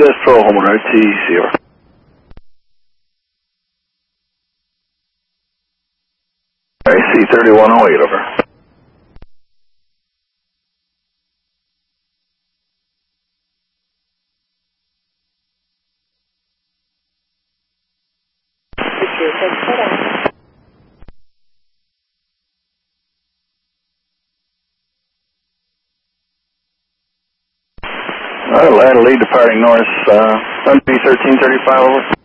US Pro Homer, RTC, over. RAC 3108, over. Lead departing north, B 1335, over.